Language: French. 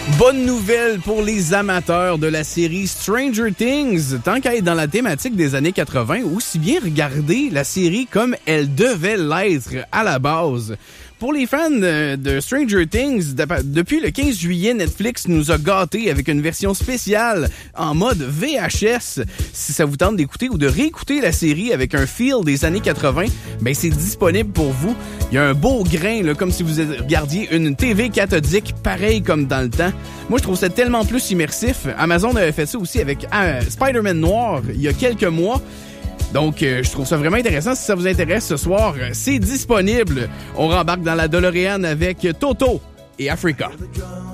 Bonne nouvelle pour les amateurs de la série Stranger Things. Tant qu'à être dans la thématique des années 80, aussi bien regarder la série comme elle devait l'être à la base. Pour les fans de Stranger Things, depuis le 15 juillet, Netflix nous a gâtés avec une version spéciale en mode VHS. Si ça vous tente d'écouter ou de réécouter la série avec un feel des années 80, ben c'est disponible pour vous. Il y a un beau grain, là, comme si vous regardiez une TV cathodique, pareil comme dans le temps. Moi, je trouve ça tellement plus immersif. Amazon avait fait ça aussi avec Spider-Man Noir il y a quelques mois. Donc, je trouve ça vraiment intéressant. Si ça vous intéresse ce soir, c'est disponible. On rembarque dans la DeLorean avec Toto et Africa.